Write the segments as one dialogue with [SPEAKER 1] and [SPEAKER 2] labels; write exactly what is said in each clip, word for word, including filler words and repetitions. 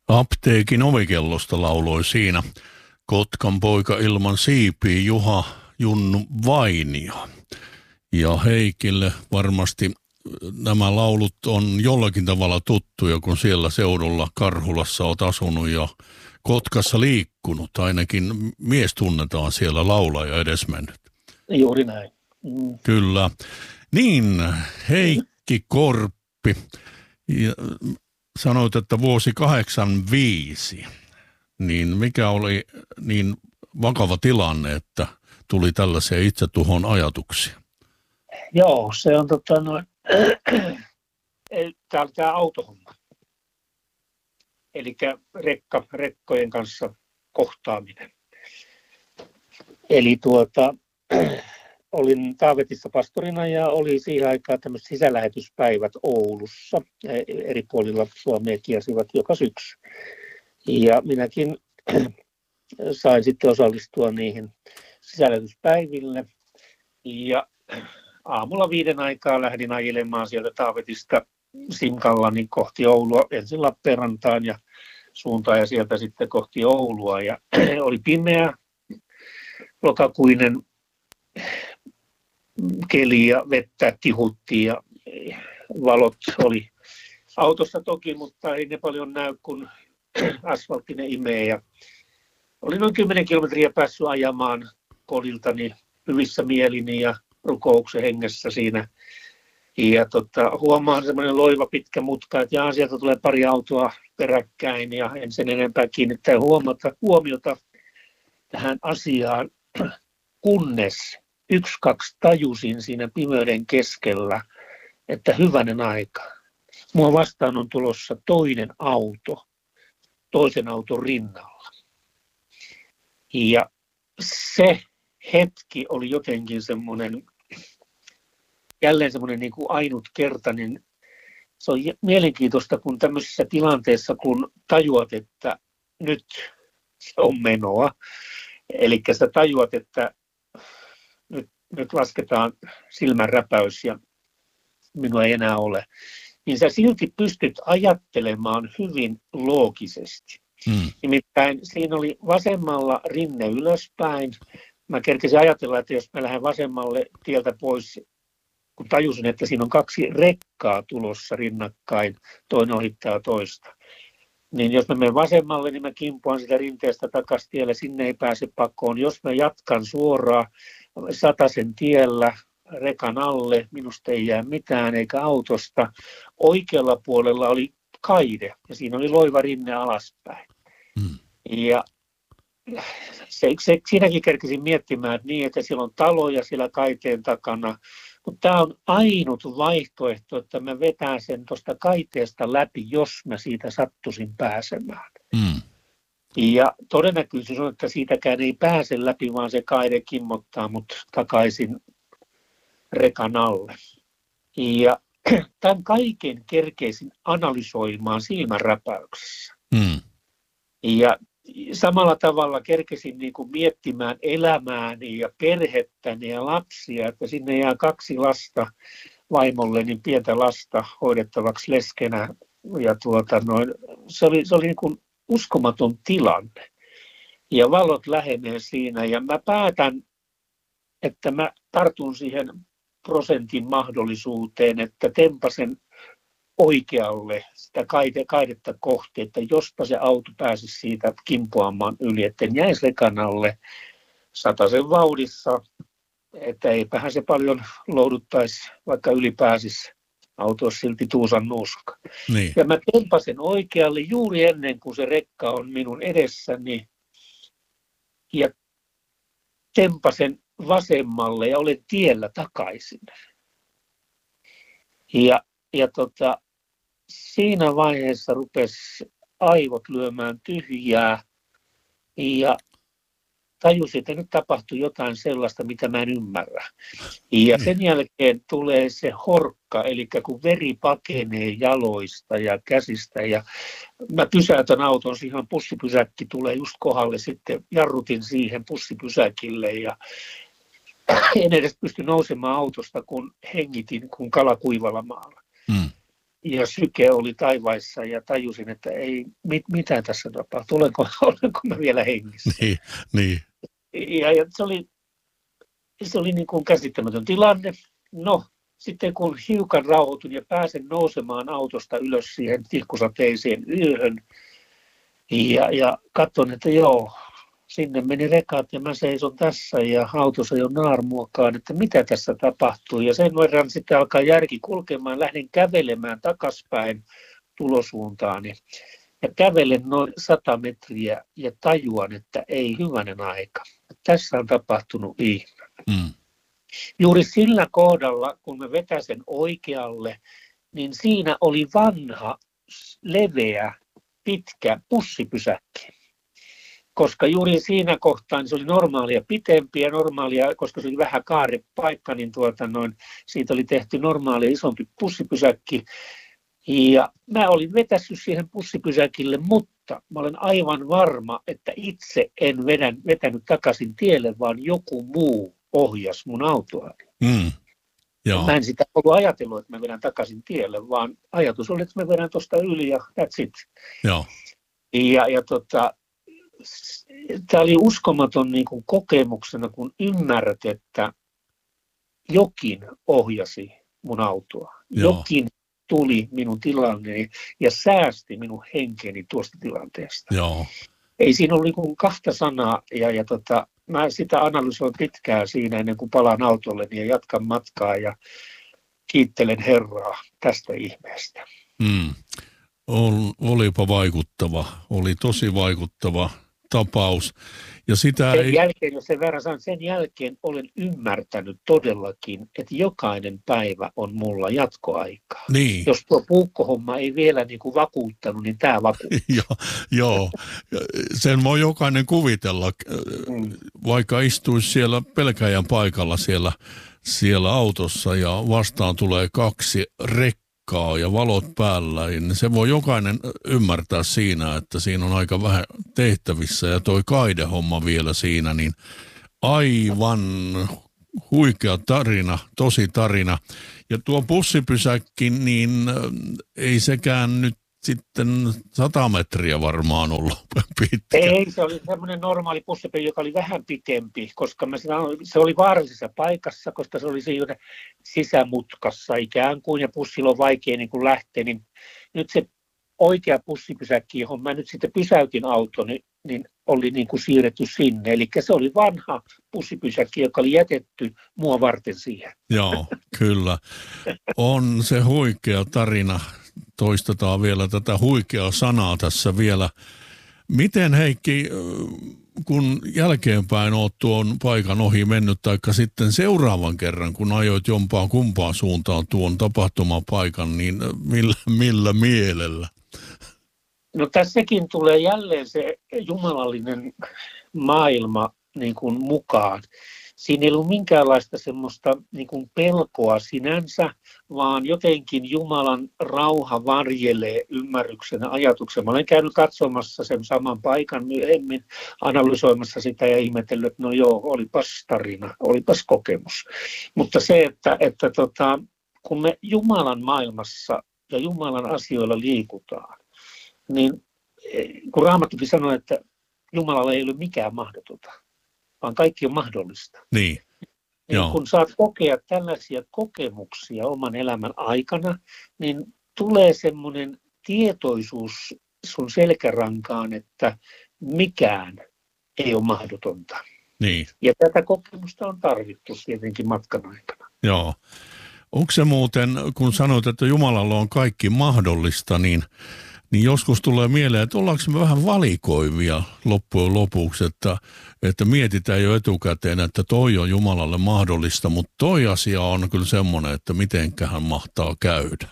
[SPEAKER 1] Apteekin ovikellosta lauloi siinä Kotkan poika ilman siipiä Juha Junnu Vainio. Ja Heikille varmasti nämä laulut on jollakin tavalla tuttuja, kun siellä seudulla Karhulassa olet asunut ja Kotkassa liikkunut. Ainakin mies tunnetaan siellä laulaja edesmennyt.
[SPEAKER 2] Juuri näin. Mm.
[SPEAKER 1] Kyllä. Niin, Heikki Korppi. Ja sanoit, että vuosi kahdeksankymmentäviisi. Niin mikä oli niin vakava tilanne, että tuli tällaisia itsetuhon ajatuksia?
[SPEAKER 2] Joo, se on tota noin, tämä oli tämä autohomma. Eli rekka, rekkojen kanssa kohtaaminen. Eli tuota, olin Taavetissa pastorina ja oli siihen aikaan tämmöiset sisälähetyspäivät Oulussa. Eri puolilla Suomea kiersivät joka syksy. Ja minäkin sain sitten osallistua niihin sisälähetyspäiville. Ja aamulla viiden aikaa lähdin ajelemaan sieltä Taavetista Simkallani kohti Oulua, ensin Lappeenrantaan ja suuntaan ja sieltä sitten kohti Oulua. Ja oli pimeä, lokakuinen keli ja vettä tihutti ja valot oli autossa toki, mutta ei ne paljon näy, kun asfaltti ne imee. Ja olin noin kymmenen kilometriä päässyt ajamaan kodiltani hyvissä mielini ja rukouksen hengessä siinä. Ja tota, huomaan semmoinen loiva pitkä mutka, että jaa, sieltä tulee pari autoa peräkkäin ja en sen enempää kiinnittää huomata, huomiota tähän asiaan, kunnes yksi, kaksi tajusin siinä pimeyden keskellä, että hyvänen aika. Mua vastaan on tulossa toinen auto, toisen auton rinnalla. Ja se hetki oli jotenkin semmoinen, jälleen semmoinen niin kuin ainutkertainen. Se on mielenkiintoista, kun tämmöisessä tilanteessa, kun tajuat, että nyt se on menoa, eli sä tajuat, että nyt, nyt lasketaan silmänräpäys ja minua ei enää ole, niin sä silti pystyt ajattelemaan hyvin loogisesti. Hmm. Nimittäin siinä oli vasemmalla rinne ylöspäin. Mä kerkesin ajatella, että jos mä lähden vasemmalle tieltä pois, kun tajusin, että siinä on kaksi rekkaa tulossa rinnakkain, toinen ohittaa toista. Niin jos mä menen vasemmalle, niin mä kimpuan sitä rinteestä takaisin tielle, sinne ei pääse pakoon. Jos mä jatkan suoraan satasen tiellä rekan alle, minusta ei jää mitään eikä autosta. Oikealla puolella oli kaide ja siinä oli loiva rinne alaspäin. Hmm. Ja se, se, siinäkin kerkesin miettimään, että niin, että siellä on taloja siellä kaiteen takana, mutta tämä on ainut vaihtoehto, että mä vetän sen tuosta kaiteesta läpi, jos mä siitä sattuisin pääsemään. Hmm. Ja todennäköisyys on, että siitäkään ei pääse läpi, vaan se kaide kimmottaa mut takaisin rekan alle. Ja tämän kaiken kerkeisin analysoimaan silmänräpäyksessä. Hmm. Ja samalla tavalla kerkesin niin kuin miettimään elämääni ja perhettäni ja lapsia, että sinne jää kaksi lasta vaimolle, niin pientä lasta hoidettavaksi leskenä. Ja tuota, noin, se oli, se oli niin kuin uskomaton tilanne. Ja valot lähenee siinä ja mä päätän, että mä tartun siihen prosentin mahdollisuuteen, että tempasen oikealle sitä kaide, kaidetta kohti, että jospa se auto pääsisi siitä kimpoamaan yli, että jäisi rekan alle satasen vauhdissa, että eipähän se paljon louduttaisi, vaikka yli pääsisi, auto olisi silti tuusan nuuska. Niin. Ja mä tempasen oikealle juuri ennen kuin se rekka on minun edessäni ja tempasen vasemmalle ja olen tiellä takaisin. Ja, ja tota, siinä vaiheessa rupesi aivot lyömään tyhjää ja tajusin, että nyt tapahtui jotain sellaista, mitä mä en ymmärrä. Ja sen jälkeen tulee se horkka, eli kun veri pakenee jaloista ja käsistä ja mä pysäytän auton, siihen pussipysäkki tulee just kohdalle, sitten jarrutin siihen pussipysäkille ja en edes pysty nousemaan autosta, kun hengitin kuin kala kuivalla maalla. Mm. ja syke oli taivaissa ja tajusin, että ei, mit, mitä tässä tapahtuu, olenko, olenko mä vielä hengissä.
[SPEAKER 1] Niin, niin.
[SPEAKER 2] Ja, ja se oli, se oli niin kuin käsittämätön tilanne. No, sitten kun hiukan rauhoitun ja pääsen nousemaan autosta ylös siihen tilkkusateiseen yöhön ja, ja katson, että joo, sinne meni rekat ja mä seison tässä ja autossa jo naarmuokaan, että mitä tässä tapahtuu. Ja sen verran sitten alkaa järki kulkemaan, lähden kävelemään takaspäin tulosuuntaani. Ja kävelen noin sata metriä ja tajuan, että ei hyvänen aika. Tässä on tapahtunut ihme. Mm. Juuri sillä kohdalla, kun mä vetäsen oikealle, niin siinä oli vanha, leveä, pitkä bussipysäkki. Koska juuri siinä kohtaa niin se oli normaalia pitempi ja normaalia, koska se oli vähän kaaripaikka, niin tuota noin, siitä oli tehty normaalia isompi bussipysäkki. Ja mä olin vetässyt siihen bussipysäkille, mutta mä olen aivan varma, että itse en vedän, vetänyt takaisin tielle, vaan joku muu ohjasi mun autoa. Mm. Joo. Mä en sitä ollut ajatellut, että mä vedän takaisin tielle, vaan ajatus oli, että mä vedän tuosta yli ja that's it.
[SPEAKER 1] Joo.
[SPEAKER 2] Ja, ja tota, tämä oli uskomaton niin kuin kokemuksena, kun ymmärrät, että jokin ohjasi mun autoa. Joo. Jokin tuli minun tilanneeni ja säästi minun henkeni tuosta tilanteesta.
[SPEAKER 1] Joo.
[SPEAKER 2] Ei siinä ollut niin kuin kahta sanaa ja, ja tota, mä sitä analysoin pitkään siinä ennen kuin palaan autolleni ja jatkan matkaa ja kiittelen Herraa tästä ihmeestä.
[SPEAKER 1] Mm. Ol, olipa vaikuttava, oli tosi vaikuttava tapaus. Ja sitä
[SPEAKER 2] sen
[SPEAKER 1] ei...
[SPEAKER 2] jälkeen, jos sen verran sanon, sen jälkeen olen ymmärtänyt todellakin, että jokainen päivä on mulla jatkoaikaa.
[SPEAKER 1] Niin.
[SPEAKER 2] Jos tuo puukkohomma ei vielä niin kuin vakuuttanut, niin tämä vakuuttaa.
[SPEAKER 1] Joo, joo, sen voi jokainen kuvitella, mm. vaikka istuisi siellä pelkäjän paikalla siellä, siellä autossa ja vastaan tulee kaksi rekkaa ja valot päällä, niin se voi jokainen ymmärtää siinä, että siinä on aika vähän tehtävissä ja toi kaidehomma vielä siinä, niin aivan huikea tarina, tosi tarina. Ja tuo bussipysäkki, niin ei sekään nyt sitten sata metriä varmaan ollut pitkä.
[SPEAKER 2] Ei, se oli semmoinen normaali bussipysäkki, joka oli vähän pitempi, koska mä sanoin, se oli vaarallisessa paikassa, koska se oli siinä sisämutkassa ikään kuin, ja bussilla on vaikea niin kuin lähteä, niin nyt se oikea bussipysäkki, johon mä nyt sitten pysäytin autoni, niin oli niin kuin siirretty sinne. Eli se oli vanha bussipysäkki, joka oli jätetty mua varten siihen.
[SPEAKER 1] Joo, kyllä. On se huikea tarina. Toistetaan vielä tätä huikeaa sanaa tässä vielä. Miten, Heikki, kun jälkeenpäin olet tuon paikan ohi mennyt, taikka sitten seuraavan kerran, kun ajoit jompaan kumpaan suuntaan tuon tapahtumapaikan, niin millä, millä mielellä?
[SPEAKER 2] No tässäkin tulee jälleen se jumalallinen maailma niin kuin mukaan. Siinä ei ollut minkäänlaista semmoista niin kuin pelkoa sinänsä, vaan jotenkin Jumalan rauha varjelee ymmärryksenä, ajatuksena. Mä olen käynyt katsomassa sen saman paikan myöhemmin, analysoimassa sitä ja ihmetellyt, että no joo, olipas tarina, olipas kokemus. Mutta se, että, että tota, kun me Jumalan maailmassa ja Jumalan asioilla liikutaan, niin kun Raamattukin sanoi, että Jumalalla ei ole mikään mahdotonta, vaan kaikki on mahdollista.
[SPEAKER 1] Niin.
[SPEAKER 2] Niin kun saat kokea tällaisia kokemuksia oman elämän aikana, niin tulee semmoinen tietoisuus sun selkärankaan, että mikään ei ole mahdotonta.
[SPEAKER 1] Niin.
[SPEAKER 2] Ja tätä kokemusta on tarvittu tietenkin matkan aikana.
[SPEAKER 1] Joo. Onko se muuten, kun sanoit, että Jumalalla on kaikki mahdollista, niin niin joskus tulee mieleen, että ollaanko me vähän valikoivia loppujen lopuksi, että, että mietitään jo etukäteen, että toi on Jumalalle mahdollista, mutta toi asia on kyllä semmoinen, että mitenköhän mahtaa käydä.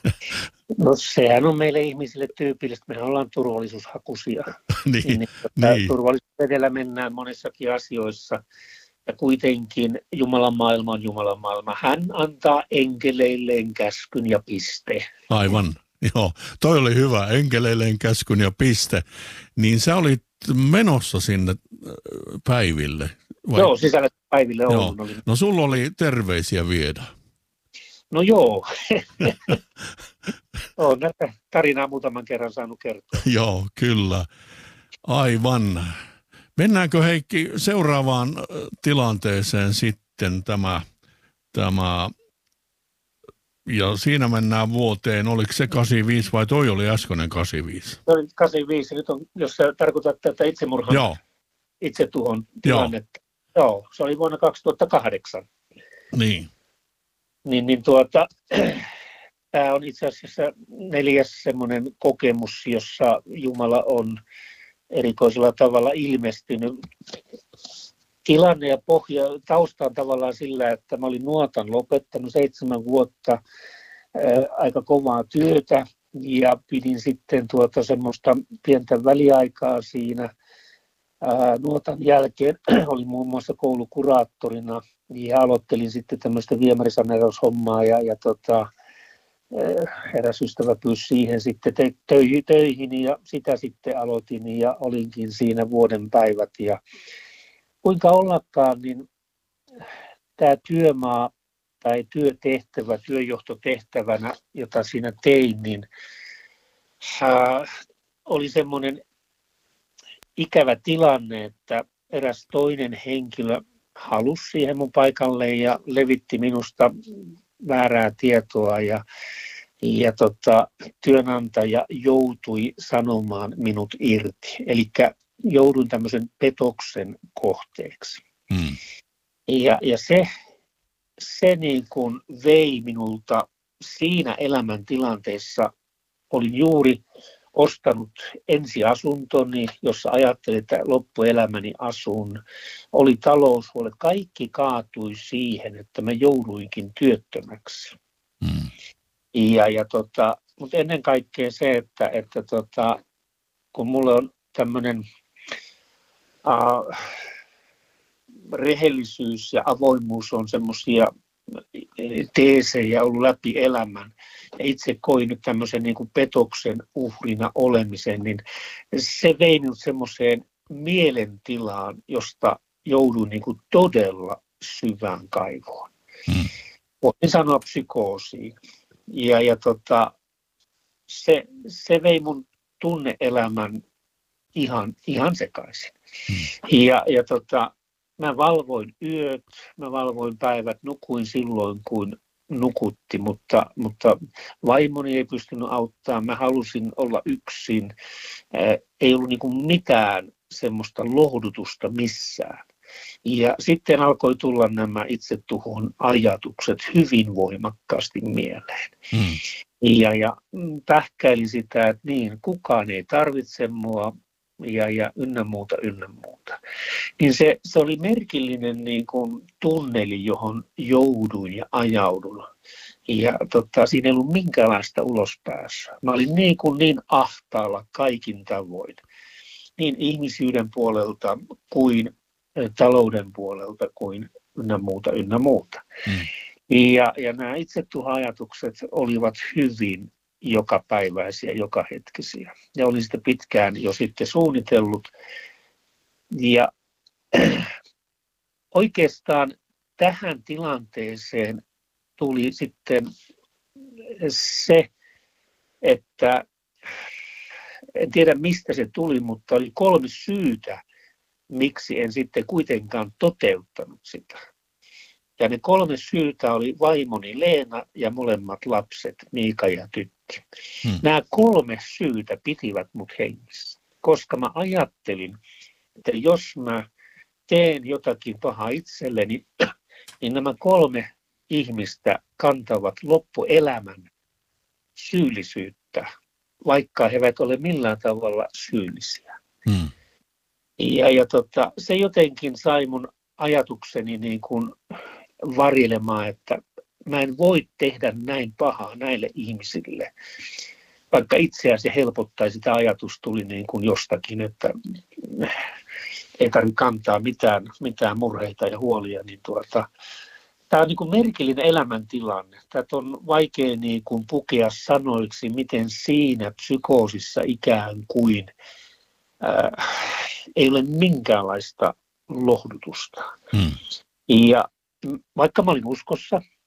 [SPEAKER 2] No sehän on meille ihmisille tyypillistä, mehän ollaan turvallisuushakuisia.
[SPEAKER 1] niin,
[SPEAKER 2] niin,
[SPEAKER 1] niin.
[SPEAKER 2] Turvallisuus edellä mennään monessakin asioissa. Ja kuitenkin Jumalan maailma on Jumalan maailma. Hän antaa enkeleilleen käskyn ja piste.
[SPEAKER 1] Aivan. Joo, toi oli hyvä, enkeleilleen käskyn ja piste. Niin sä olit menossa sinne päiville?
[SPEAKER 2] Vai? Joo, sisällä päiville
[SPEAKER 1] on. No sulla oli terveisiä viedä.
[SPEAKER 2] No joo, olen näitä tarinaa muutaman kerran saanut kertoa.
[SPEAKER 1] Joo, kyllä. Aivan. Mennäänkö Heikki seuraavaan tilanteeseen sitten tämä, tämä ja siinä mennään vuoteen, oliko se kahdeksankymmentäviisi vai toi oli äskeinen kahdeksankymmentäviisi?
[SPEAKER 2] Se oli kahdeksankymmentäviisi, nyt on, jos sä tarkoitat tätä itsemurhan,
[SPEAKER 1] Joo.
[SPEAKER 2] itsetuhon tilannetta. Joo. Joo, se oli vuonna kaksituhattakahdeksan.
[SPEAKER 1] Niin.
[SPEAKER 2] Niin, niin tuota, tämä on itse asiassa neljäs semmoinen kokemus, jossa Jumala on erikoisella tavalla ilmestynyt. Tilanne ja pohja, tausta on tavallaan sillä, että mä olin nuotan lopettanut seitsemän vuotta ää, aika kovaa työtä ja pidin sitten tuota semmoista pientä väliaikaa siinä. Ää, nuotan jälkeen olin muun muassa koulukuraattorina ja aloittelin sitten tämmöistä viemärisaneeraushommaa ja, ja tota, eräs ystävä pyysi siihen sitten te- töihin, töihin ja sitä sitten aloitin ja olinkin siinä vuoden päivät ja kuinka ollakaan, niin tämä työmaa tai työtehtävä, työjohtotehtävänä, jota siinä tein, niin ää, oli semmoinen ikävä tilanne, että eräs toinen henkilö halusi siihen mun paikalle ja levitti minusta väärää tietoa ja, ja tota, työnantaja joutui sanomaan minut irti. Eli jouduin tämmöisen petoksen kohteeksi.
[SPEAKER 1] Hmm.
[SPEAKER 2] Ja, ja se, se niin kuin vei minulta siinä elämäntilanteessa, olin juuri ostanut ensiasuntoni, jossa ajattelin, että loppuelämäni asun. Oli taloushuolet, kaikki kaatui siihen, että mä jouduinkin työttömäksi.
[SPEAKER 1] Hmm.
[SPEAKER 2] Ja, ja tota, mutta ennen kaikkea se, että, että tota, kun mulle on tämmöinen uh, rehellisyys ja avoimuus on semmoisia teesejä ollut läpi elämän. Ja itse koin nyt tämmöisen niin kuin petoksen uhrina olemisen, niin se vei minut semmoiseen mielentilaan, josta jouduin niin kuin todella syvään kaivoon.
[SPEAKER 1] Hmm.
[SPEAKER 2] Voin sanoa psykoosiin. Ja, ja tota, se, se vei mun tunne-elämän ihan, ihan sekaisin.
[SPEAKER 1] Hmm.
[SPEAKER 2] Ja, ja tota, mä valvoin yöt, mä valvoin päivät, nukuin silloin, kun nukutti, mutta, mutta vaimoni ei pystynyt auttamaan. Mä halusin olla yksin. Ää, ei ollut niin kuin mitään semmoista lohdutusta missään. Ja sitten alkoi tulla nämä itsetuhon ajatukset hyvin voimakkaasti mieleen.
[SPEAKER 1] Hmm.
[SPEAKER 2] Ja, ja pähkäilin sitä, että niin, kukaan ei tarvitse mua. Ja, ja ynnä muuta, ynnä muuta. Niin se, se oli merkillinen niin kuin tunneli, johon jouduin ja ajaudun. Ja tota, siinä ei ollut minkäänlaista ulospääsyä. Mä olin niin, kuin niin ahtaalla kaikin tavoin. Niin ihmisyyden puolelta kuin talouden puolelta kuin ynnä muuta, ynnä muuta.
[SPEAKER 1] Mm.
[SPEAKER 2] Ja, ja nämä itsetuhoajatukset olivat hyvin jokapäiväisiä, jokahetkisiä. Ja olin sitä pitkään jo sitten suunnitellut. Ja oikeastaan tähän tilanteeseen tuli sitten se, että en tiedä mistä se tuli, mutta oli kolme syytä, miksi en sitten kuitenkaan toteuttanut sitä. Ja ne kolme syytä oli vaimoni Leena ja molemmat lapset, Miika ja Tytti. Hmm. Nämä kolme syytä pitivät mut hengissä, koska mä ajattelin, että jos mä teen jotakin pahaa itselleni, niin nämä kolme ihmistä kantavat loppuelämän syyllisyyttä, vaikka he eivät ole millään tavalla syyllisiä.
[SPEAKER 1] Hmm.
[SPEAKER 2] Ja, ja tota, se jotenkin sai mun ajatukseni niin kuin varjelemaan, että mä en voi tehdä näin pahaa näille ihmisille, vaikka itseään se helpottaisi, tämä ajatus tuli niin kuin jostakin, että ei tarvitse kantaa mitään, mitään murheita ja huolia, niin tuota, tämä on niin kuin merkillinen elämäntilanne. Tätä on vaikea niin kuin pukea sanoiksi, miten siinä psykoosissa ikään kuin äh, ei ole minkäänlaista lohdutusta.
[SPEAKER 1] Hmm.
[SPEAKER 2] Ja vaikka mä olin uskossa,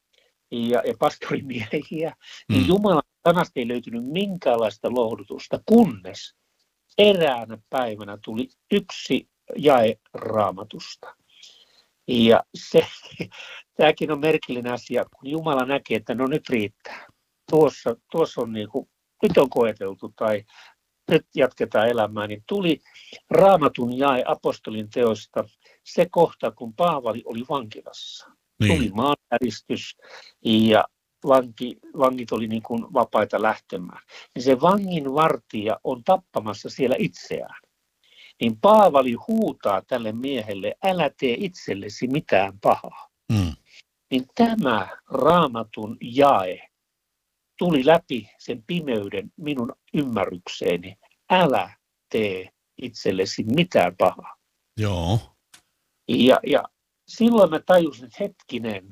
[SPEAKER 2] ja, ja pastorimiehiä, niin
[SPEAKER 1] Mm.
[SPEAKER 2] Jumalan sanasta ei löytynyt minkäänlaista lohdutusta, kunnes eräänä päivänä tuli yksi jae Raamatusta. Ja se, tämäkin on merkillinen asia, kun Jumala näkee, että no nyt riittää. Tuossa, tuossa on niin kuin, nyt on koeteltu tai nyt jatketaan elämää, niin tuli Raamatun jae apostolin teosta se kohta, kun Paavali oli vankilassa.
[SPEAKER 1] Niin.
[SPEAKER 2] Tuli maanjäristys ja vanki, vangit oli niin kuin vapaita lähtemään. Niin se vangin vartija on tappamassa siellä itseään. Niin Paavali huutaa tälle miehelle, älä tee itsellesi mitään pahaa.
[SPEAKER 1] Mm.
[SPEAKER 2] Niin tämä Raamatun jae tuli läpi sen pimeyden minun ymmärrykseeni. Älä tee itsellesi mitään pahaa.
[SPEAKER 1] Joo.
[SPEAKER 2] Ja, ja silloin mä tajusin, että hetkinen,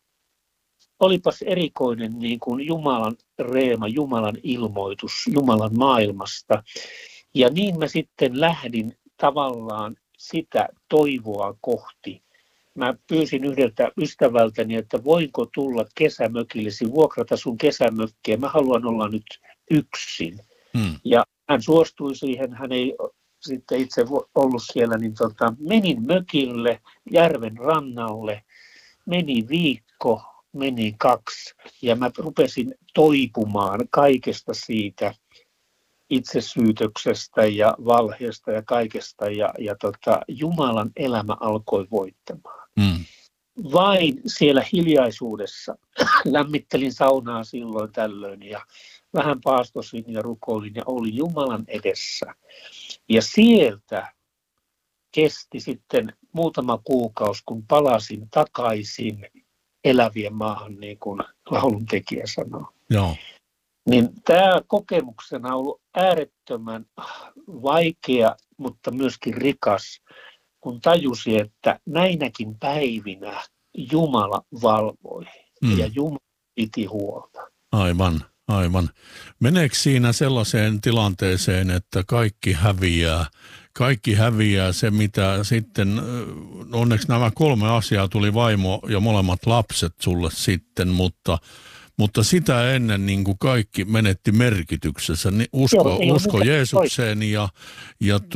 [SPEAKER 2] olipas erikoinen niin kuin Jumalan reema, Jumalan ilmoitus Jumalan maailmasta. Ja niin mä sitten lähdin tavallaan sitä toivoa kohti. Mä pyysin yhdeltä ystävältäni, että voinko tulla kesämökillesi, vuokrata sun kesämökkiä. Mä haluan olla nyt yksin.
[SPEAKER 1] Mm.
[SPEAKER 2] Ja hän suostui siihen, hän ei sitten itse ollut siellä, niin tota, menin mökille, järven rannalle, meni viikko, meni kaksi ja mä rupesin toipumaan kaikesta siitä itsesyytöksestä ja valheesta ja kaikesta ja, ja tota, Jumalan elämä alkoi voittamaan.
[SPEAKER 1] Mm.
[SPEAKER 2] Vain siellä hiljaisuudessa lämmittelin saunaa silloin tällöin ja vähän paastosin ja rukoilin ja olin Jumalan edessä. Ja sieltä kesti sitten muutama kuukausi, kun palasin takaisin elävien maahan, niin kuin lauluntekijä sanoo.
[SPEAKER 1] Joo.
[SPEAKER 2] Niin tämä kokemuksena on ollut äärettömän vaikea, mutta myöskin rikas, kun tajusi, että näinäkin päivinä Jumala valvoi
[SPEAKER 1] Mm.
[SPEAKER 2] ja Jumala piti huolta.
[SPEAKER 1] Aivan, aivan. Meneekö siinä sellaiseen tilanteeseen, että kaikki häviää? Kaikki häviää se, mitä sitten, onneksi nämä kolme asiaa tuli vaimo ja molemmat lapset sulle sitten, mutta, mutta sitä ennen niin kuin kaikki menetti merkityksessä. Niin usko,
[SPEAKER 2] Joo, ei ole
[SPEAKER 1] usko
[SPEAKER 2] mitään
[SPEAKER 1] Jeesukseen ja, ja